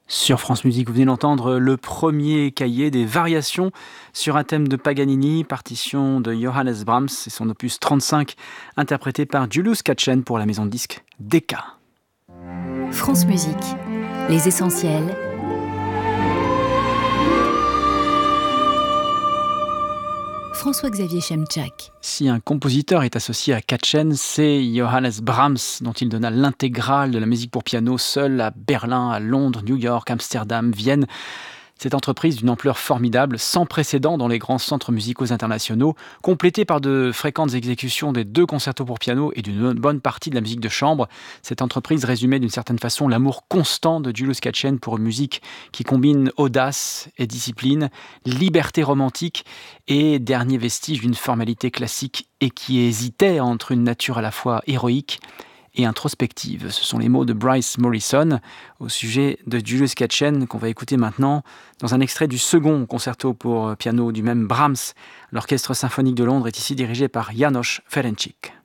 Sur France Musique, vous venez d'entendre le premier cahier des variations sur un thème de Paganini, partition de Johannes Brahms et son opus 35, interprété par Julius Katchen pour la maison de disques Decca. France Musique, les essentiels. François-Xavier Chemchak. Si un compositeur est associé à Katchen, c'est Johannes Brahms, dont il donna l'intégrale de la musique pour piano seul à Berlin, à Londres, New York, Amsterdam, Vienne. Cette entreprise d'une ampleur formidable, sans précédent dans les grands centres musicaux internationaux, complétée par de fréquentes exécutions des 2 concertos pour piano et d'une bonne partie de la musique de chambre. Cette entreprise résumait d'une certaine façon l'amour constant de Julius Katchen pour une musique qui combine audace et discipline, liberté romantique et dernier vestige d'une formalité classique et qui hésitait entre une nature à la fois héroïque et introspective. Ce sont les mots de Bryce Morrison au sujet de Julius Katchen qu'on va écouter maintenant dans un extrait du second concerto pour piano du même Brahms. L'Orchestre symphonique de Londres est ici dirigé par János Ferencsik.